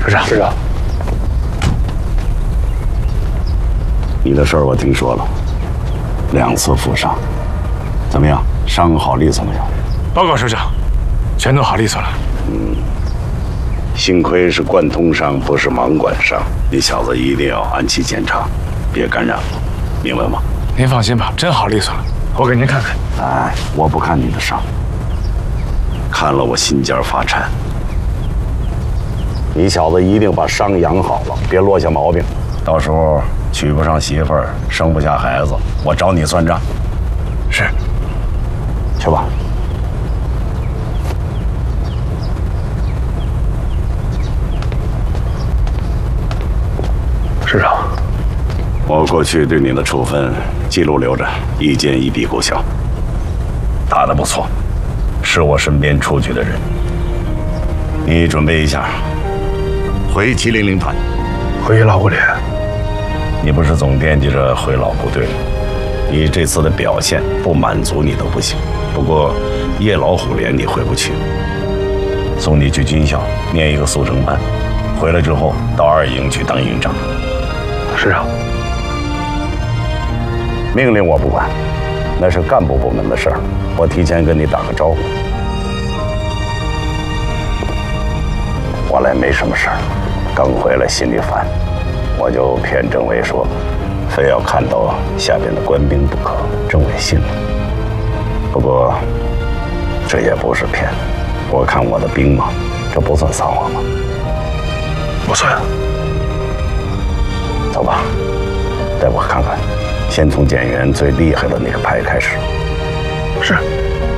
师长，师长， 你的事儿我听说了，2次负伤，怎么样？伤好利索没有？ 报告师长，全都好利索了。 幸亏是贯通伤，不是盲管伤。你小子一定要按期检查，别感染了，明白吗？ 您放心吧，真好利索了。我给您看看。 哎，我不看你的伤，看了我心尖发颤。你小子一定把伤养好了，别落下毛病，到时候娶不上媳妇儿，生不下孩子，我找你算账。 是。 去吧。 师长， 我过去对你的处分记录留着，一件一笔勾销。打得不错，是我身边出去的人。你准备一下，回700团。 回老部连。 你不是总惦记着回老部队吗？你这次的表现不满足你都不行。不过夜老虎连你回不去，送你去军校念一个速成班，回来之后到2营去当营长。 师长， 命令我不管，那是干部部门的事儿，我提前跟你打个招呼。我来没什么事儿，刚回来心里烦，我就骗政委说，非要看到下边的官兵不可。政委信了。不过这也不是骗，我看我的兵嘛，这不算撒谎吗？ 不算。 走吧，带我看看，先从检员最厉害的那个排开始。 是。